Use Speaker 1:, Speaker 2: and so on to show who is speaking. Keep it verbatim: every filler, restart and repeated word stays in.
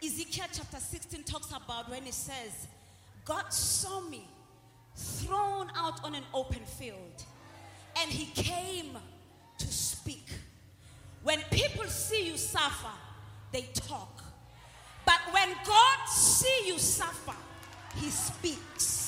Speaker 1: Ezekiel chapter sixteen talks about when it says, God saw me thrown out on an open field, and he came to speak. When people see you suffer, they talk. But when God sees you suffer, he speaks.